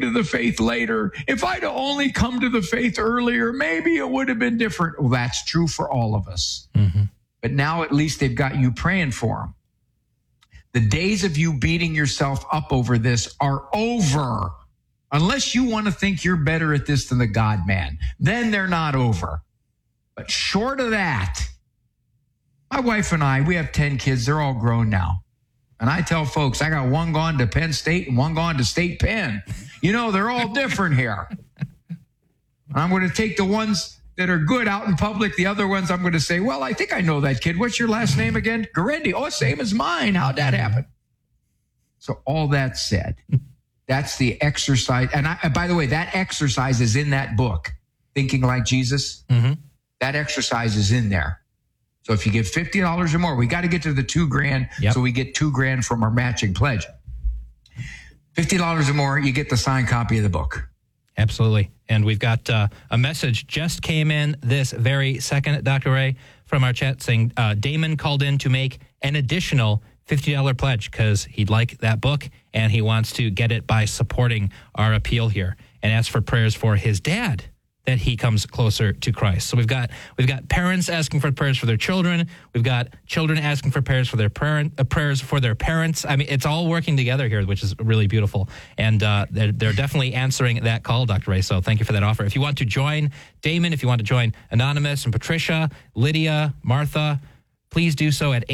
to the faith later. If I'd only come to the faith earlier, maybe it would have been different. Well, that's true for all of us. Mm-hmm. But now at least they've got you praying for them. The days of you beating yourself up over this are over. Unless you want to think you're better at this than the God-man, then they're not over. But short of that, my wife and I, we have 10 kids. They're all grown now. And I tell folks, I got one gone to Penn State and one gone to State Penn. You know, they're all different here. I'm going to take the ones that are good out in public. The other ones, I'm going to say, well, I think I know that kid. What's your last name again? Garendi. Oh, same as mine. How'd that happen? So all that said, that's the exercise. And by the way, that exercise is in that book, Thinking Like Jesus. Mm-hmm. That exercise is in there. So if you give $50 or more, we got to get to the $2,000. Yep. So we get $2,000 from our matching pledge. $50 or more, you get the signed copy of the book. Absolutely. And we've got a message just came in this very second, Dr. Ray, from our chat saying Damon called in to make an additional $50 pledge because he'd like that book and he wants to get it by supporting our appeal here and ask for prayers for his dad, that he comes closer to Christ. So we've got parents asking for prayers for their children. We've got children asking for prayers for their prayers for their parents. I mean, it's all working together here, which is really beautiful. And they're definitely answering that call, Dr. Ray. So thank you for that offer. If you want to join Damon, if you want to join Anonymous and Patricia, Lydia, Martha, please do so at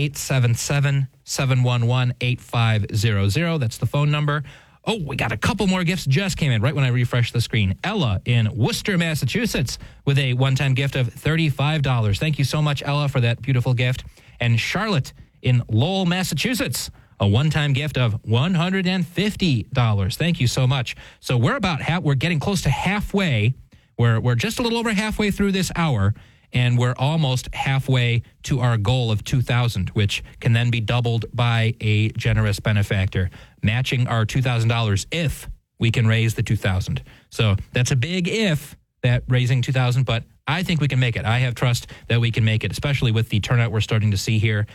877-711-8500. That's the phone number. Oh, we got a couple more gifts just came in right when I refreshed the screen. Ella in Worcester, Massachusetts, with a one-time gift of $35. Thank you so much, Ella, for that beautiful gift. And Charlotte in Lowell, Massachusetts, a one-time gift of $150. Thank you so much. So we're getting close to halfway. We're just a little over halfway through this hour, and we're almost halfway to our goal of $2,000, which can then be doubled by a generous benefactor, matching our $2,000 if we can raise the $2,000. So that's a big if, that raising $2,000, but I think we can make it. I have trust that we can make it, especially with the turnout we're starting to see here.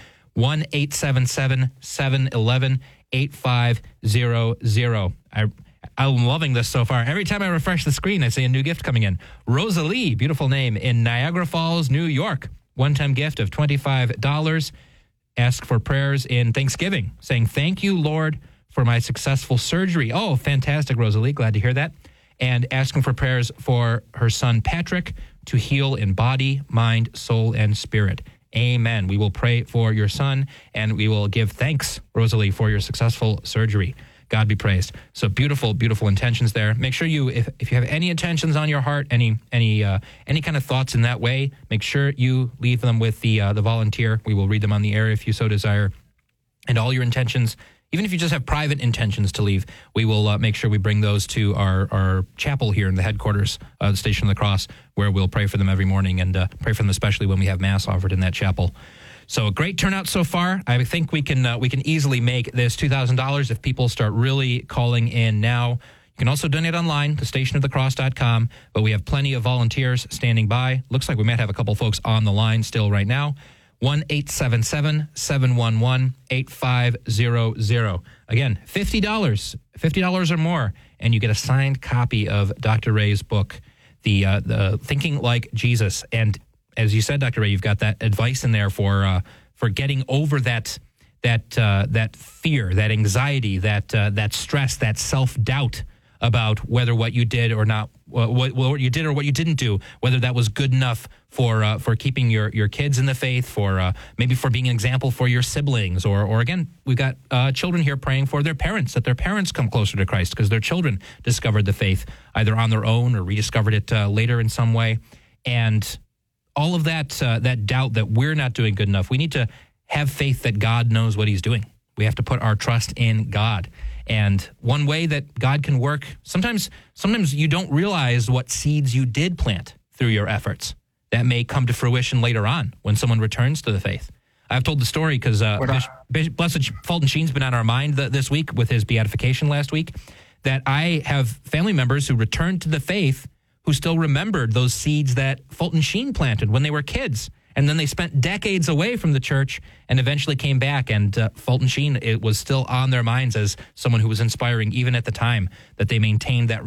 1-877-711-8500. I'm loving this so far. Every time I refresh the screen, I see a new gift coming in. Rosalie, beautiful name, in Niagara Falls, New York. One-time gift of $25. Ask for prayers in Thanksgiving, saying, thank you, Lord, for my successful surgery. Oh, fantastic, Rosalie. Glad to hear that. And asking for prayers for her son, Patrick, to heal in body, mind, soul, and spirit. Amen. We will pray for your son, and we will give thanks, Rosalie, for your successful surgery. God be praised. So beautiful, beautiful intentions there. Make sure you, if you have any intentions on your heart, any kind of thoughts in that way, make sure you leave them with the volunteer. We will read them on the air if you so desire. And all your intentions, even if you just have private intentions to leave, we will make sure we bring those to our chapel here in the headquarters of the Station of the Cross, where we'll pray for them every morning and pray for them especially when we have Mass offered in that chapel. So a great turnout so far. I think we can easily make this $2,000 if people start really calling in now. You can also donate online to stationofthecross.com, but we have plenty of volunteers standing by. Looks like we might have a couple folks on the line still right now. 1-877-711-8500. Again, $50 or more, and you get a signed copy of Dr. Ray's book, the Thinking Like Jesus. And as you said, Dr. Ray, you've got that advice in there for getting over that fear, that anxiety, that stress, that self-doubt about whether what you did or not, what you did or what you didn't do, whether that was good enough for keeping your kids in the faith, for maybe for being an example for your siblings, or again, we've got children here praying for their parents, that their parents come closer to Christ because their children discovered the faith either on their own or rediscovered it later in some way, and all of that doubt that we're not doing good enough. We need to have faith that God knows what he's doing. We have to put our trust in God. And one way that God can work, sometimes you don't realize what seeds you did plant through your efforts that may come to fruition later on when someone returns to the faith. I've told the story because Blessed Fulton Sheen's been on our mind this week with his beatification last week, that I have family members who returned to the faith who still remembered those seeds that Fulton Sheen planted when they were kids. And then they spent decades away from the church and eventually came back. And Fulton Sheen, it was still on their minds as someone who was inspiring even at the time, that they maintained that